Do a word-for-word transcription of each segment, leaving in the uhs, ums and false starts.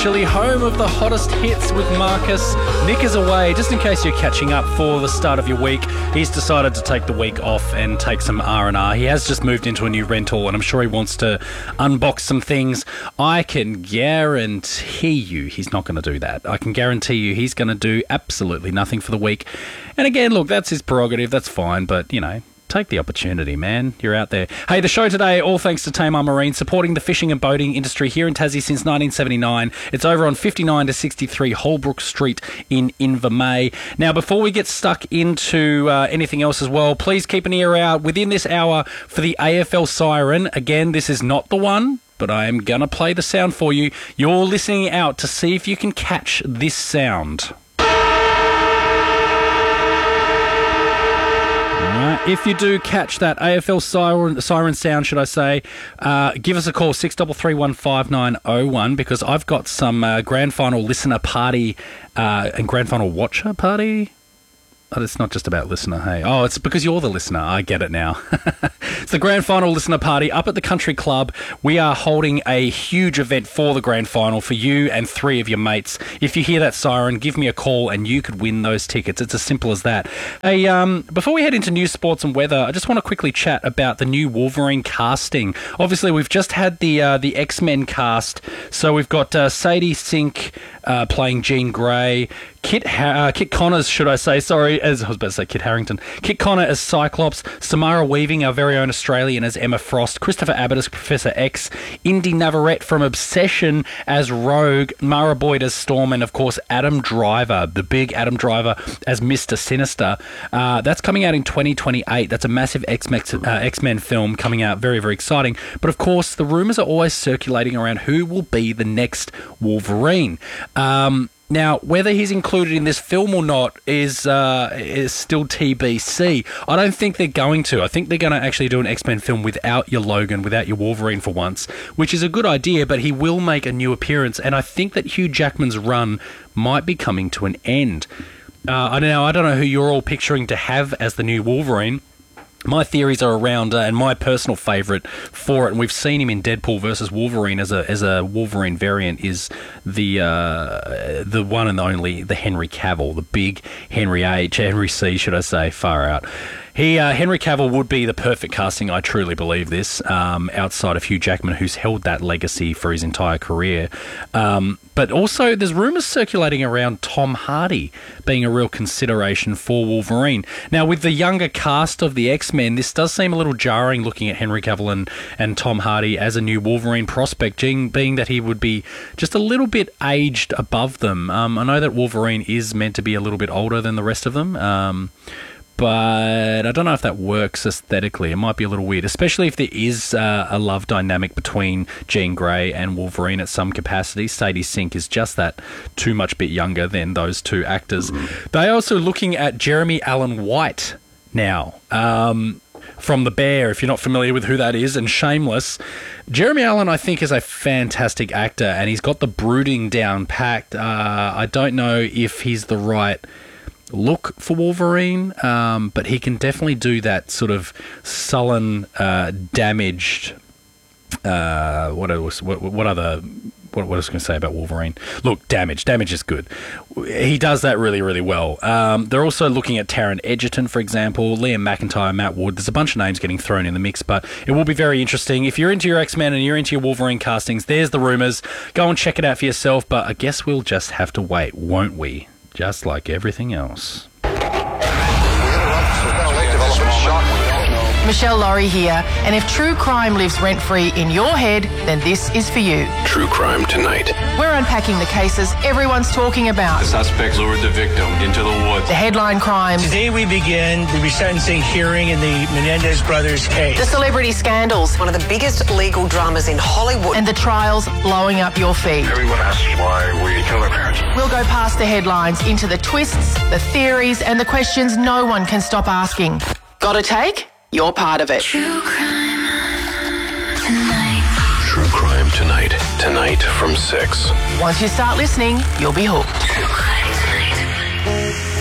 Chili, home of the hottest hits with Marcus. Nick is away. Just in case you're catching up for the start of your week, he's decided to take the week off and take some R and R. He has just moved into a new rental, and I'm sure he wants to unbox some things. I can guarantee you he's not going to do that. I can guarantee you he's going to do absolutely nothing for the week. And again, look, that's his prerogative. That's fine, but, you know, take the opportunity, man. You're out there. Hey, the show today, all thanks to Tamar Marine, supporting the fishing and boating industry here in Tassie since nineteen seventy-nine. It's over on fifty-nine to sixty-three Holbrook Street in Invermay. Now, before we get stuck into uh, anything else as well, please keep an ear out within this hour for the A F L siren. Again, this is not the one, but I am going to play the sound for you. You're listening out to see if you can catch this sound. If you do catch that A F L siren, siren sound, should I say, uh, give us a call, six three three one five nine oh one, because I've got some uh, grand final listener party uh, and grand final watcher party. Oh, it's not just about listener, hey. Oh, it's because you're the listener. I get it now. It's the grand final listener party up at the Country Club. We are holding a huge event for the grand final for you and three of your mates. If you hear that siren, give me a call and you could win those tickets. It's as simple as that. Hey, um, before we head into news, sports and weather, I just want to quickly chat about the new Wolverine casting. Obviously, we've just had the uh, the X-Men cast. So we've got uh, Sadie Sink uh, playing Jean Grey, Kit ha- uh, Kit Connors, should I say, sorry, as I was about to say Kit Harington. Kit Connor as Cyclops, Samara Weaving, our very own Australian, as Emma Frost, Christopher Abbott as Professor X, Indy Navarrete from Obsession as Rogue, Mara Boyd as Storm, and of course Adam Driver, the big Adam Driver as Mister Sinister. Uh, that's coming out in twenty twenty-eight. That's a massive X-Men, uh, X-Men film coming out. Very, very exciting. But of course, the rumours are always circulating around who will be the next Wolverine. Um... Now, whether he's included in this film or not is uh, is still T B C. I don't think they're going to. I think they're going to actually do an X-Men film without your Logan, without your Wolverine for once, which is a good idea, but he will make a new appearance, and I think that Hugh Jackman's run might be coming to an end. Uh, I don't know, I don't know who you're all picturing to have as the new Wolverine. My theories are around, uh, and my personal favourite for it, and we've seen him in Deadpool versus Wolverine as a as a Wolverine variant, is the uh, the one and only the Henry Cavill, the big Henry H, Henry C, should I say, far out. He uh, Henry Cavill would be the perfect casting, I truly believe this, um, outside of Hugh Jackman, who's held that legacy for his entire career. Um, but also, there's rumours circulating around Tom Hardy being a real consideration for Wolverine. Now, with the younger cast of the X-Men, this does seem a little jarring looking at Henry Cavill and, and Tom Hardy as a new Wolverine prospect, being that he would be just a little bit aged above them. Um, I know that Wolverine is meant to be a little bit older than the rest of them, um, but I don't know if that works aesthetically. It might be a little weird, especially if there is uh, a love dynamic between Jean Grey and Wolverine at some capacity. Sadie Sink is just that too much bit younger than those two actors. Mm-hmm. They're also looking at Jeremy Allen White now, um, from The Bear, if you're not familiar with who that is, and Shameless. Jeremy Allen, I think, is a fantastic actor, and he's got the brooding down packed. Uh, I don't know if he's the right look for Wolverine, um, but he can definitely do that sort of sullen, uh, damaged. Uh, what else? What, what other? What, what was I going to say about Wolverine? Look, damage. Damage is good. He does that really, really well. Um, they're also looking at Taron Egerton, for example, Liam McIntyre, Matt Wood. There's a bunch of names getting thrown in the mix, but it will be very interesting. If you're into your X-Men and you're into your Wolverine castings, there's the rumours. Go and check it out for yourself, but I guess we'll just have to wait, won't we? Just like everything else. Michelle Laurie here, and if true crime lives rent-free in your head, then this is for you. True Crime Tonight. We're unpacking the cases everyone's talking about. The suspects lured the victim into the woods. The headline crimes. Today we begin the resentencing hearing in the Menendez brothers case. The celebrity scandals. One of the biggest legal dramas in Hollywood. And the trials blowing up your feed. Everyone asks why we kill our parents. We'll go past the headlines into the twists, the theories, and the questions no one can stop asking. Got a take? You're part of it. True Crime Tonight. True Crime Tonight. Tonight from six. Once you start listening, you'll be hooked. True Crime Tonight.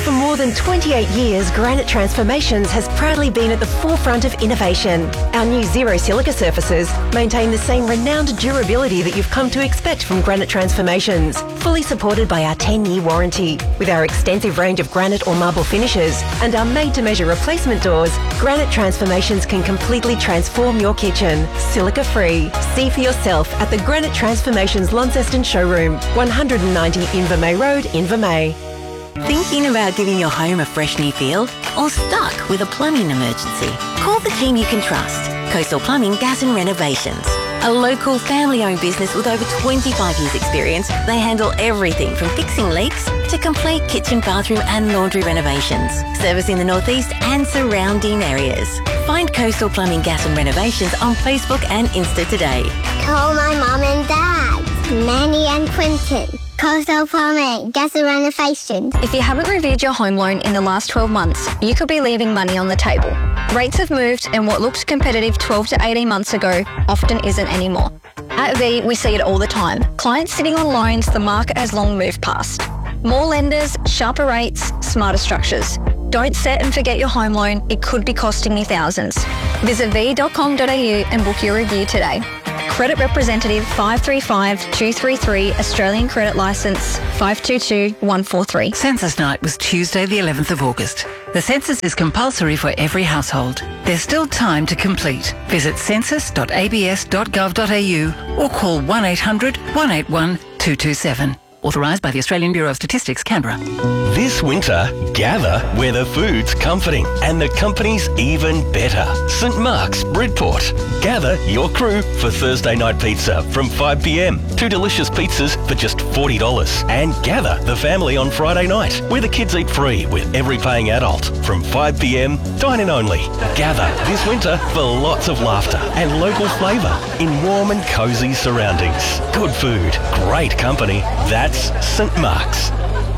For more than twenty-eight years, Granite Transformations has proudly been at the forefront of innovation. Our new zero silica surfaces maintain the same renowned durability that you've come to expect from Granite Transformations, fully supported by our ten-year warranty. With our extensive range of granite or marble finishes and our made-to-measure replacement doors, Granite Transformations can completely transform your kitchen, silica-free. See for yourself at the Granite Transformations Launceston showroom, one ninety Invermay Road, Invermay. Thinking about giving your home a fresh new feel? Or stuck with a plumbing emergency? Call the team you can trust. Coastal Plumbing, Gas and Renovations. A local family-owned business with over twenty-five years experience, they handle everything from fixing leaks to complete kitchen, bathroom and laundry renovations. Service in the northeast and surrounding areas. Find Coastal Plumbing, Gas and Renovations on Facebook and Insta today. Call my mum and dad, Manny and Quinton. Coastal Plumbing, Gas and Renovations. If you haven't reviewed your home loan in the last twelve months, you could be leaving money on the table. Rates have moved and what looked competitive twelve to eighteen months ago often isn't anymore. At V, we see it all the time. Clients sitting on loans the market has long moved past. More lenders, sharper rates, smarter structures. Don't set and forget your home loan. It could be costing you thousands. Visit v dot com dot a u and book your review today. Credit representative five three five two three three, Australian credit licence five two two one four three. Census night was Tuesday the eleventh of August. The census is compulsory for every household. There's still time to complete. Visit census dot a b s dot gov dot a u or call one eight hundred one eight one two two seven. Authorised by the Australian Bureau of Statistics, Canberra. This winter, gather where the food's comforting and the company's even better. St Mark's, Bridport. Gather your crew for Thursday night pizza from five p m. Two delicious pizzas for just forty dollars. And gather the family on Friday night, where the kids eat free with every paying adult. From five p m, dine-in only. Gather this winter for lots of laughter and local flavour in warm and cosy surroundings. Good food, great company. That's St Mark's.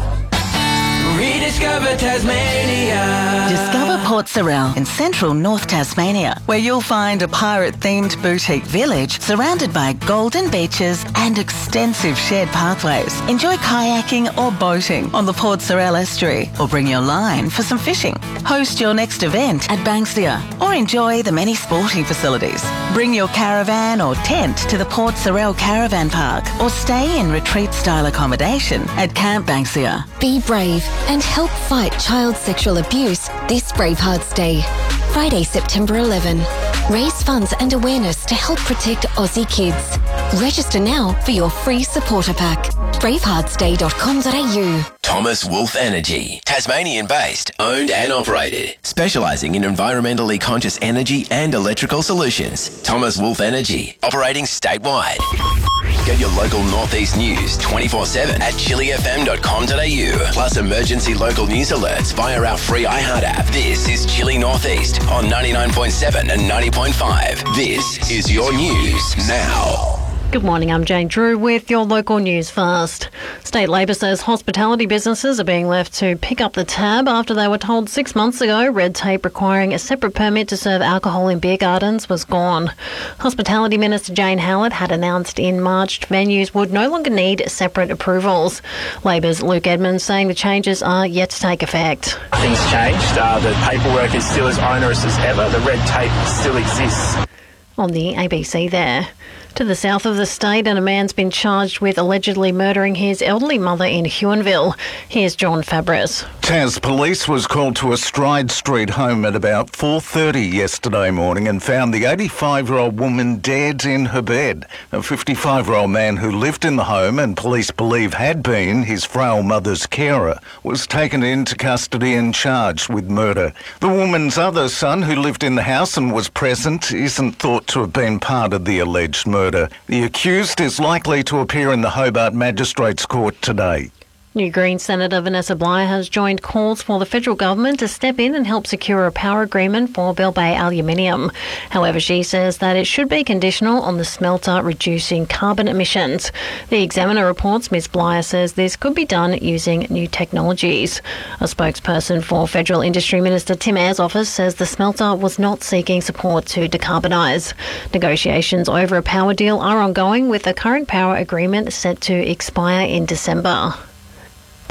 Rediscover Tasmania. Discover Port Sorell in central North Tasmania, where you'll find a pirate-themed boutique village surrounded by golden beaches and extensive shared pathways. Enjoy kayaking or boating on the Port Sorell estuary, or bring your line for some fishing. Host your next event at Banksia, or enjoy the many sporting facilities. Bring your caravan or tent to the Port Sorell Caravan Park, or stay in retreat-style accommodation at Camp Banksia. Be brave and help fight child sexual abuse this Bravehearts Day. Friday, September eleventh. Raise funds and awareness to help protect Aussie kids. Register now for your free supporter pack. bravehearts day dot com dot a u. Thomas Wolf Energy, Tasmanian-based, owned and operated, specialising in environmentally conscious energy and electrical solutions. Thomas Wolf Energy, operating statewide. Get your local Northeast news twenty-four seven at chili f m dot com dot a u. Plus emergency local news alerts via our free iHeart app. This is Chili Northeast on ninety-nine point seven and ninety point five. This is your news now. Good morning, I'm Jane Drew with your local news first. State Labor says hospitality businesses are being left to pick up the tab after they were told six months ago red tape requiring a separate permit to serve alcohol in beer gardens was gone. Hospitality Minister Jane Howlett had announced in March venues would no longer need separate approvals. Labor's Luke Edmonds saying the changes are yet to take effect. Things changed. Uh, the paperwork is still as onerous as ever. The red tape still exists. On the A B C there. To the south of the state, and a man's been charged with allegedly murdering his elderly mother in Huonville. Here's John Fabres. Tas Police was called to a Stride Street home at about four thirty yesterday morning and found the eighty-five-year-old woman dead in her bed. A fifty-five-year-old man who lived in the home and police believe had been his frail mother's carer was taken into custody and charged with murder. The woman's other son, who lived in the house and was present, isn't thought to have been part of the alleged murder. The accused is likely to appear in the Hobart Magistrates Court today. New Greens Senator Vanessa Bligh has joined calls for the federal government to step in and help secure a power agreement for Bell Bay Aluminium. However, she says that it should be conditional on the smelter reducing carbon emissions. The Examiner reports Miz Bligh says this could be done using new technologies. A spokesperson for Federal Industry Minister Tim Ayres' office says the smelter was not seeking support to decarbonise. Negotiations over a power deal are ongoing, with the current power agreement set to expire in December.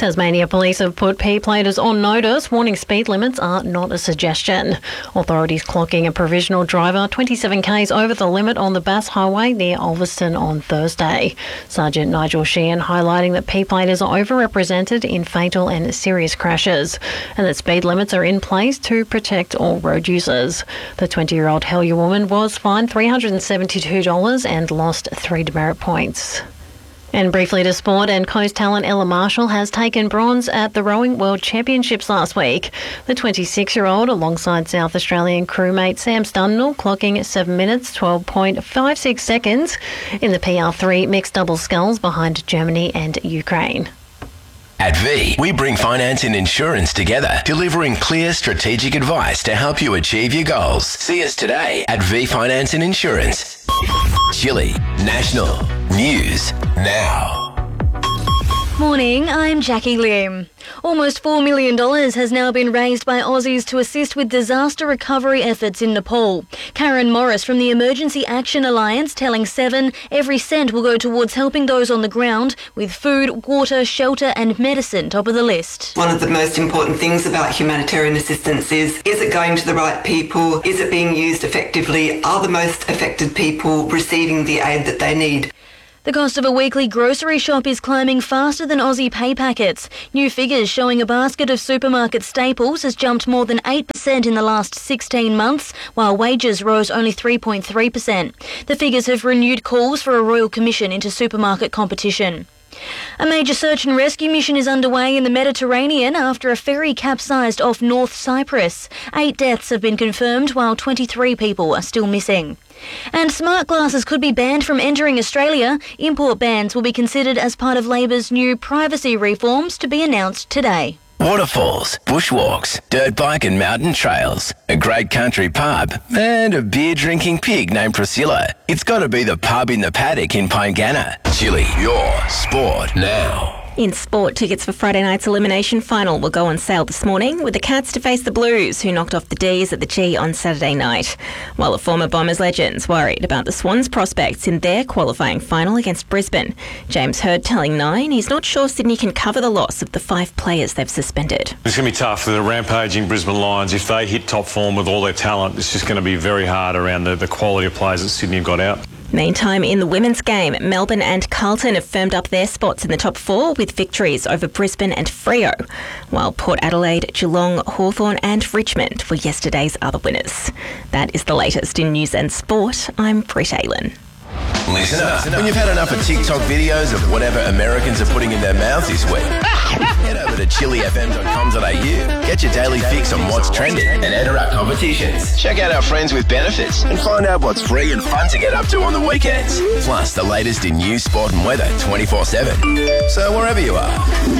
Tasmania Police have put P-platers on notice, warning speed limits are not a suggestion. Authorities clocking a provisional driver twenty-seven k's over the limit on the Bass Highway near Ulverston on Thursday. Sergeant Nigel Sheehan highlighting that P-platers are overrepresented in fatal and serious crashes and that speed limits are in place to protect all road users. The twenty-year-old Hellier woman was fined three hundred seventy-two dollars and lost three demerit points. And briefly to sport, and coast talent Ella Marshall has taken bronze at the Rowing World Championships last week. The twenty-six-year-old, alongside South Australian crewmate Sam Stundle, clocking seven minutes twelve point five six seconds in the P R three mixed double sculls behind Germany and Ukraine. At V, we bring finance and insurance together, delivering clear strategic advice to help you achieve your goals. See us today at V Finance and Insurance. Chile National News Now. Morning, I'm Jackie Lim. Almost four million dollars has now been raised by Aussies to assist with disaster recovery efforts in Nepal. Karen Morris from the Emergency Action Alliance telling Seven every cent will go towards helping those on the ground with food, water, shelter and medicine top of the list. One of the most important things about humanitarian assistance is, is it going to the right people? Is it being used effectively? Are the most affected people receiving the aid that they need? The cost of a weekly grocery shop is climbing faster than Aussie pay packets. New figures showing a basket of supermarket staples has jumped more than eight percent in the last sixteen months, while wages rose only three point three percent. The figures have renewed calls for a royal commission into supermarket competition. A major search and rescue mission is underway in the Mediterranean after a ferry capsized off North Cyprus. Eight deaths have been confirmed, while twenty-three people are still missing. And smart glasses could be banned from entering Australia. Import bans will be considered as part of Labor's new privacy reforms to be announced today. Waterfalls, bushwalks, dirt bike and mountain trails, a great country pub, and a beer-drinking pig named Priscilla. It's got to be the pub in the paddock in Pyngana. Chile, your sport now. In sport, tickets for Friday night's elimination final will go on sale this morning, with the Cats to face the Blues, who knocked off the D's at the G on Saturday night. While the former Bombers legends worried about the Swans' prospects in their qualifying final against Brisbane. James Hird telling Nine he's not sure Sydney can cover the loss of the five players they've suspended. It's going to be tough for the rampaging Brisbane Lions. If they hit top form with all their talent, it's just going to be very hard around the, the quality of players that Sydney have got out. Meantime, in the women's game, Melbourne and Carlton have firmed up their spots in the top four with victories over Brisbane and Freo, while Port Adelaide, Geelong, Hawthorn and Richmond were yesterday's other winners. That is the latest in news and sport. I'm Britt Aylen. Listen up. When you've had enough of TikTok videos of whatever Americans are putting in their mouths this week, head over to chili f m dot com dot a u. Get your daily fix on what's trending and enter our competitions. Check out our friends with benefits and find out what's free and fun to get up to on the weekends. Plus the latest in news, sport and weather twenty-four seven. So wherever you are.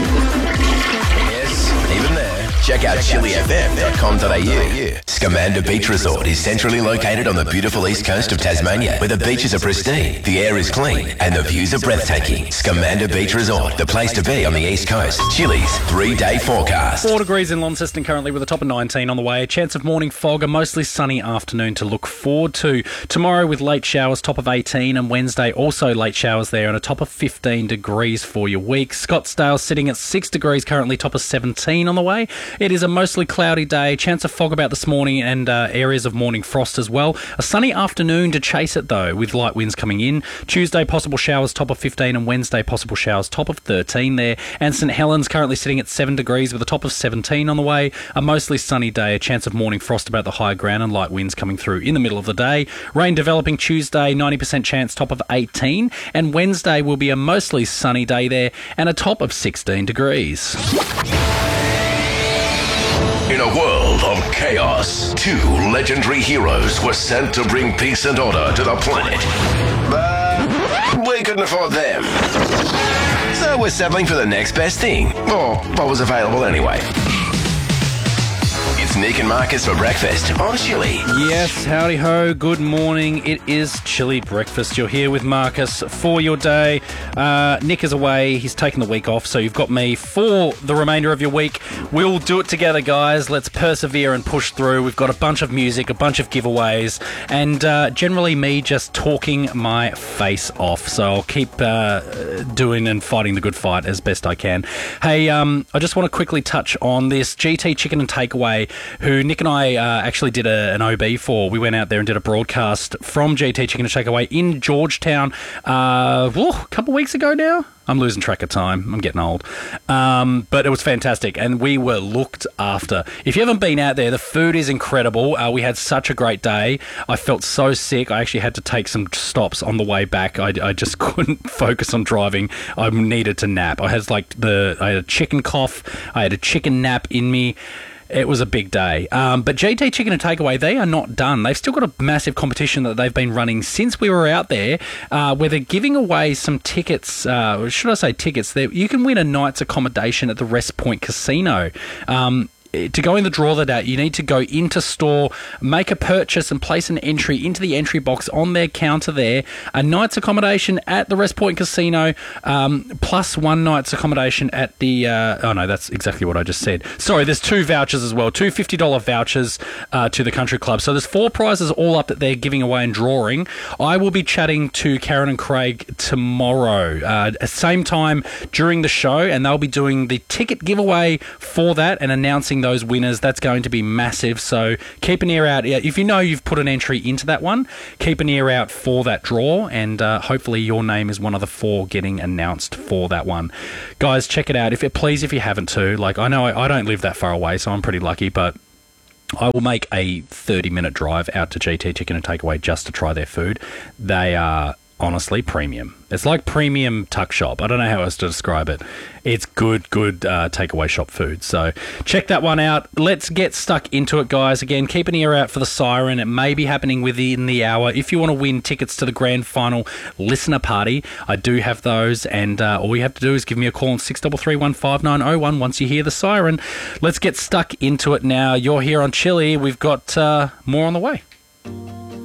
Yes, even there. Check out chili f m dot com dot a u. Scamander Beach Resort is centrally located on the beautiful east coast of Tasmania, where the beaches are pristine, the air is clean, and the views are breathtaking. Scamander Beach Resort, the place to be on the east coast. Chili's three-day forecast. Four degrees in Launceston currently with a top of nineteen on the way. A chance of morning fog, a mostly sunny afternoon to look forward to. Tomorrow with late showers, top of eighteen, and Wednesday also late showers there and a top of fifteen degrees for your week. Scottsdale sitting at six degrees currently, top of seventeen on the way. It is a mostly cloudy day, chance of fog about this morning and uh, areas of morning frost as well. A sunny afternoon to chase it though, with light winds coming in. Tuesday possible showers, top of fifteen, and Wednesday possible showers, top of thirteen there. And St Helens currently sitting at seven degrees with a top of seventeen on the way. A mostly sunny day, a chance of morning frost about the higher ground and light winds coming through in the middle of the day. Rain developing Tuesday, ninety percent chance, top of eighteen. And Wednesday will be a mostly sunny day there and a top of sixteen degrees. In a world of chaos, two legendary heroes were sent to bring peace and order to the planet. But we couldn't afford them. So we're settling for the next best thing, or what was available anyway. It's It's Nick and Marcus for breakfast on Chili. Yes, howdy ho, good morning. It is Chili Breakfast. You're here with Marcus for your day. Uh, Nick is away. He's taken the week off, so you've got me for the remainder of your week. We'll do it together, guys. Let's persevere and push through. We've got a bunch of music, a bunch of giveaways, and uh, generally me just talking my face off. So I'll keep uh, doing and fighting the good fight as best I can. Hey, um, I just want to quickly touch on this G T Chicken and Takeaway, who Nick and I uh, actually did a, an O B for. We went out there and did a broadcast from G T Chicken and Takeaway in Georgetown uh, whoa, a couple of weeks ago now. I'm losing track of time. I'm getting old. Um, but it was fantastic, and we were looked after. If you haven't been out there, the food is incredible. Uh, we had such a great day. I felt so sick. I actually had to take some stops on the way back. I, I just couldn't focus on driving. I needed to nap. I had like the I had a chicken cough. I had a chicken nap in me. It was a big day. Um, but G T Chicken and Takeaway, they are not done. They've still got a massive competition that they've been running since we were out there, uh, where they're giving away some tickets. Uh, should I say tickets? They're, you can win a night's accommodation at the Rest Point Casino. Um, to go in the draw that out, you need to go into store, make a purchase and place an entry into the entry box on their counter there. A night's accommodation at the Rest Point Casino, um, plus one night's accommodation at the... Uh, oh, no, that's exactly what I just said. Sorry, there's two vouchers as well, two fifty dollars vouchers uh, to the Country Club. So there's four prizes all up that they're giving away and drawing. I will be chatting to Karen and Craig tomorrow, uh, at same time during the show, and they'll be doing the ticket giveaway for that and announcing those winners. That's going to be massive, so keep an ear out. If you know you've put an entry into that one, keep an ear out for that draw, and uh, hopefully your name is one of the four getting announced for that one. Guys, check it out. If it please, if you haven't to, like I know I, I don't live that far away, so I'm pretty lucky, but I will make a thirty minute drive out to G T Chicken and Takeaway just to try their food. They are honestly premium. It's like premium tuck shop. I don't know how else to describe it. It's good, good uh, takeaway shop food. So check that one out. Let's get stuck into it, guys. Again, keep an ear out for the siren. It may be happening within the hour. If you want to win tickets to the grand final listener party, I do have those. And uh, all you have to do is give me a call on six three three one five nine zero one once you hear the siren. Let's get stuck into it now. You're here on Chili. We've got uh, more on the way.